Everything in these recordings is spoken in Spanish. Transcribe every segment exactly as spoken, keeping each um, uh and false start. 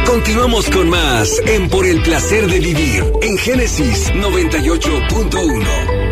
Continuamos con más en Por el Placer de Vivir en Génesis noventa y ocho punto uno.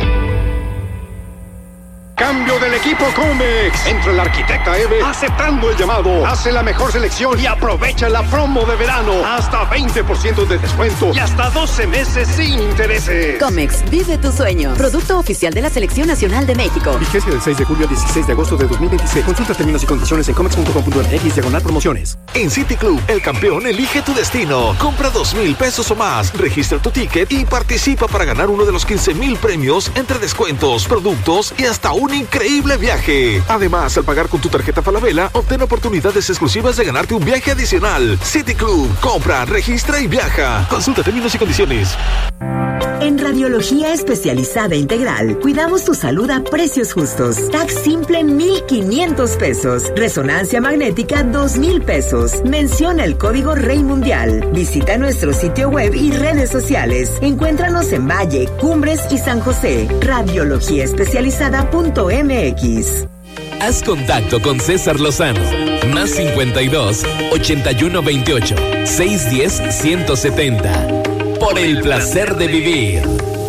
Cambio del equipo Comex. Entra el arquitecta Eve aceptando el llamado. Hace la mejor selección y aprovecha la promo de verano. Hasta veinte por ciento de descuento y hasta doce meses sin intereses. Comex, vive tu sueño. Producto oficial de la Selección Nacional de México. Vigencia del seis de julio al dieciséis de agosto de dos mil veintiséis. Consulta términos y condiciones en comex punto com punto m x diagonal promociones. En City Club, el campeón elige tu destino. Compra dos mil pesos o más. Registra tu ticket y participa para ganar uno de los quince mil premios entre descuentos, productos y hasta un increíble viaje. Además, al pagar con tu tarjeta Falabella, obtén oportunidades exclusivas de ganarte un viaje adicional. City Club, compra, registra y viaja. Consulta términos y condiciones. En Radiología Especializada Integral, cuidamos tu salud a precios justos. Tax simple mil quinientos pesos. Resonancia magnética dos mil pesos. Menciona el código Rey Mundial. Visita nuestro sitio web y redes sociales. Encuéntranos en Valle, Cumbres y San José. radiología especializada punto m x. Haz contacto con César Lozano. Más cincuenta y dos, ochenta y uno veintiocho, seiscientos diez, ciento setenta. Por el placer de vivir.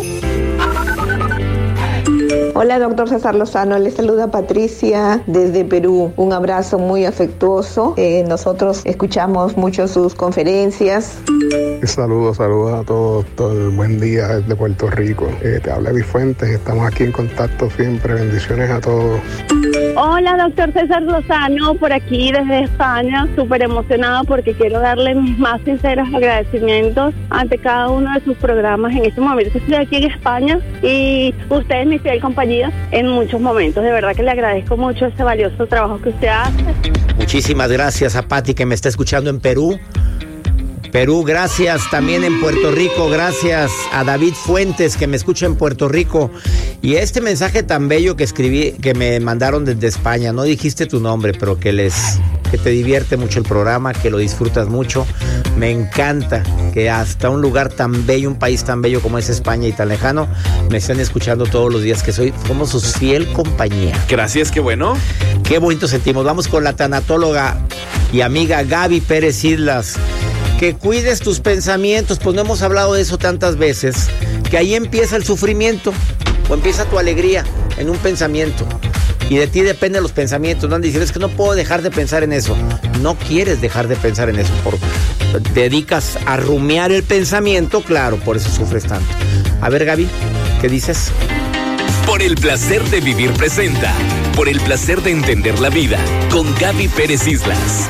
Hola, doctor César Lozano, le saluda Patricia desde Perú. Un abrazo muy afectuoso. Eh, nosotros escuchamos mucho sus conferencias. Saludos, saludos a todos, todo el buen día desde Puerto Rico. Eh, te habla Evi Fuentes, estamos aquí en contacto siempre. Bendiciones a todos. Hola, doctor César Lozano, por aquí desde España, súper emocionado porque quiero darle mis más sinceros agradecimientos ante cada uno de sus programas en este momento. Estoy aquí en España y usted es mi fiel compañía en muchos momentos. De verdad que le agradezco mucho ese valioso trabajo que usted hace. Muchísimas gracias a Pati que me está escuchando en Perú. Perú, gracias. También en Puerto Rico, gracias a David Fuentes que me escucha en Puerto Rico. Y este mensaje tan bello que escribí, que me mandaron desde España, no dijiste tu nombre, pero que les, que te divierte mucho el programa, que lo disfrutas mucho. Me encanta que hasta un lugar tan bello, un país tan bello como es España y tan lejano, me estén escuchando todos los días, que soy, como su fiel compañía. Gracias, qué bueno. Qué bonito sentimos. Vamos con la tanatóloga y amiga Gaby Pérez Islas. Que cuides tus pensamientos, pues no hemos hablado de eso tantas veces, que ahí empieza el sufrimiento o empieza tu alegría en un pensamiento. Y de ti dependen los pensamientos. No andan diciendo, es que no puedo dejar de pensar en eso. No quieres dejar de pensar en eso. Por, te dedicas a rumiar el pensamiento, claro, por eso sufres tanto. A ver, Gaby, ¿qué dices? Por el placer de vivir presenta. Por el placer de entender la vida. Con Gaby Pérez Islas.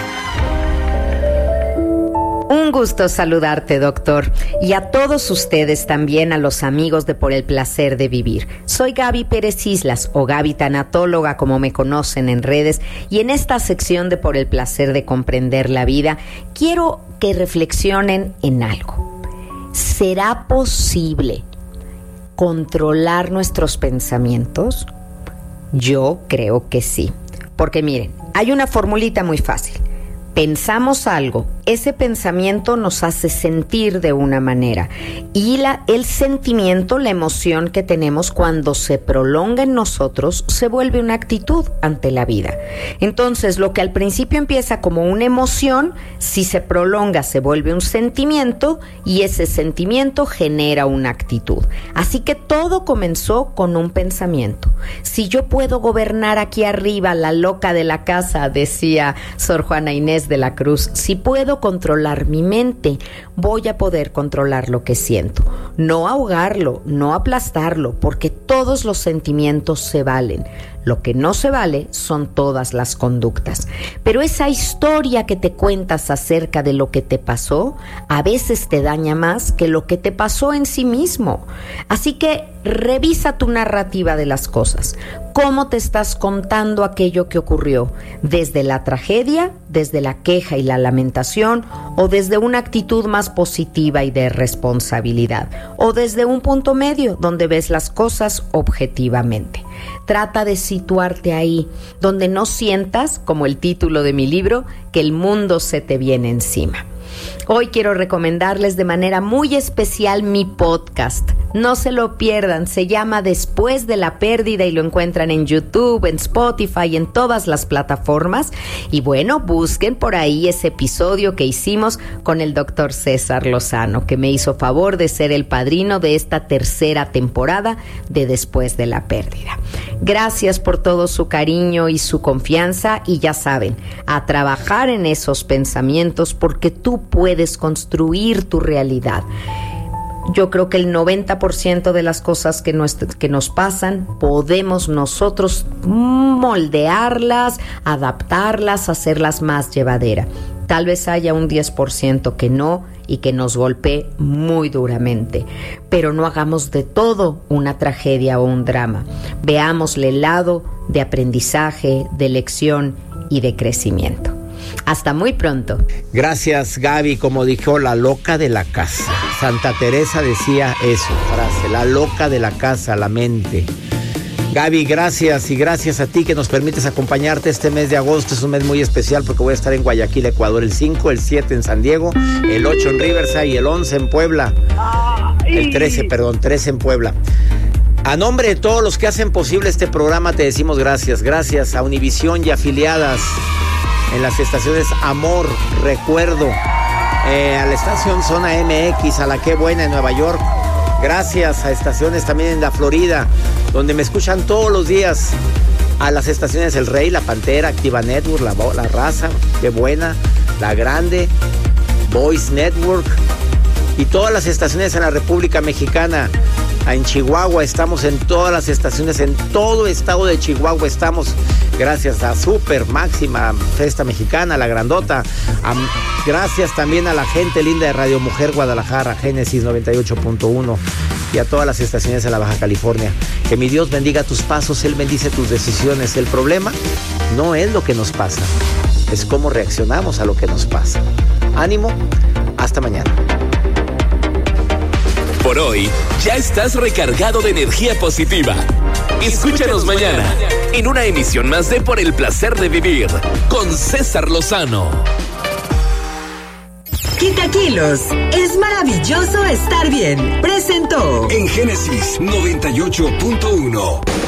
Un gusto saludarte, doctor, y a todos ustedes también, a los amigos de Por el Placer de Vivir. Soy Gaby Pérez Islas, o Gaby Tanatóloga, como me conocen en redes, y en esta sección de Por el Placer de Comprender la Vida, quiero que reflexionen en algo. ¿Será posible controlar nuestros pensamientos? Yo creo que sí, porque miren, hay una formulita muy fácil. Pensamos algo, ese pensamiento nos hace sentir de una manera y la, el sentimiento, la emoción que tenemos cuando se prolonga en nosotros se vuelve una actitud ante la vida. Entonces, lo que al principio empieza como una emoción, si se prolonga se vuelve un sentimiento y ese sentimiento genera una actitud. Así que todo comenzó con un pensamiento. Si yo puedo gobernar aquí arriba, la loca de la casa, decía Sor Juana Inés de la Cruz, si puedo controlar mi mente, voy a poder controlar lo que siento. No ahogarlo, no aplastarlo, porque todos los sentimientos se valen. Lo que no se vale son todas las conductas. Pero esa historia que te cuentas acerca de lo que te pasó, a veces te daña más que lo que te pasó en sí mismo. Así que revisa tu narrativa de las cosas. ¿Cómo te estás contando aquello que ocurrió? ¿Desde la tragedia, desde la queja y la lamentación, o desde una actitud más positiva y de responsabilidad? ¿O desde un punto medio donde ves las cosas objetivamente? Trata de situarte ahí, donde no sientas, como el título de mi libro, que el mundo se te viene encima. Hoy quiero recomendarles de manera muy especial mi podcast, No se lo pierdan, se llama Después de la Pérdida y lo encuentran en YouTube, en Spotify, en todas las plataformas. Y bueno, busquen por ahí ese episodio que hicimos con el doctor César Lozano, que me hizo favor de ser el padrino de esta tercera temporada de Después de la Pérdida. Gracias por todo su cariño y su confianza, y ya saben, a trabajar en esos pensamientos porque tú puedes construir tu realidad. Yo creo que el noventa por ciento de las cosas que nos, que nos pasan podemos nosotros moldearlas, adaptarlas, hacerlas más llevaderas. Tal vez haya un diez por ciento que no y que nos golpee muy duramente. Pero no hagamos de todo una tragedia o un drama. Veámosle el lado de aprendizaje, de lección y de crecimiento. Hasta muy pronto. Gracias, Gaby. Como dijo la loca de la casa. Santa Teresa decía eso, frase, la loca de la casa, la mente. Gaby, gracias, y gracias a ti que nos permites acompañarte este mes de agosto. Es un mes muy especial porque voy a estar en Guayaquil, Ecuador, el cinco, el siete en San Diego, el ocho en Riverside y el once en Puebla. El trece, perdón, trece en Puebla. A nombre de todos los que hacen posible este programa te decimos gracias. Gracias a Univisión y afiliadas en las estaciones Amor, Recuerdo, eh, a la estación Zona M X, a la Qué Buena en Nueva York. Gracias a estaciones también en la Florida, donde me escuchan todos los días. A las estaciones El Rey, La Pantera, Activa Network, La, la Raza, Qué Buena, La Grande, Voice Network y todas las estaciones en la República Mexicana. En Chihuahua estamos en todas las estaciones, en todo estado de Chihuahua estamos, gracias a Super Máxima, Festa Mexicana, La Grandota. A, gracias también a la gente linda de Radio Mujer Guadalajara, Génesis noventa y ocho punto uno, y a todas las estaciones de la Baja California. Que mi Dios bendiga tus pasos, Él bendice tus decisiones. El problema no es lo que nos pasa, es cómo reaccionamos a lo que nos pasa. Ánimo, hasta mañana. Por hoy, ya estás recargado de energía positiva. Escúchanos mañana en una emisión más de Por el Placer de Vivir con César Lozano. Quita kilos. Es maravilloso estar bien. Presentó en Génesis noventa y ocho punto uno.